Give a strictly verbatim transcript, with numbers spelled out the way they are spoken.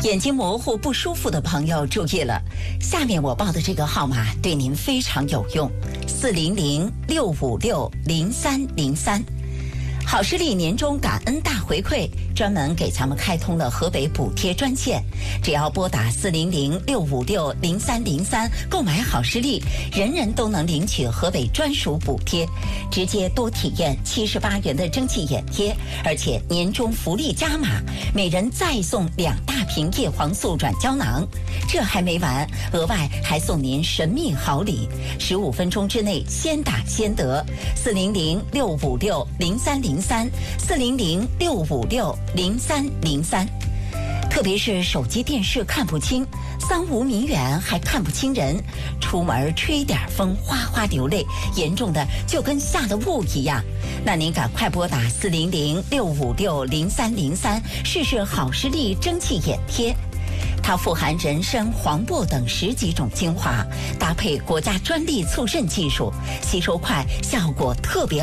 眼睛模糊不舒服的朋友注意了，下面我报的这个号码对您非常有用，四零零六五六零三零三。好视力年终感恩大回馈，专门给咱们开通了河北补贴专线，只要拨打四零零六五六零三零三购买好视力，人人都能领取河北专属补贴，直接多体验七十八元的蒸汽眼贴，而且年终福利加码，每人再送两大瓶叶黄素软胶囊。这还没完，额外还送您神秘好礼，十五分钟之内先打先得。四零零六五六零三零三，四零零六五六零三零三。特别是手机电视看不清，三五米远还看不清人，出门吹点风哗哗流泪，严重的就跟下了雾一样。那您赶快拨打四零零六五六零三零三试试好视力蒸汽眼贴。它富含人参、黄柏等十几种精华，搭配国家专利促渗技术，吸收快，效果特别好。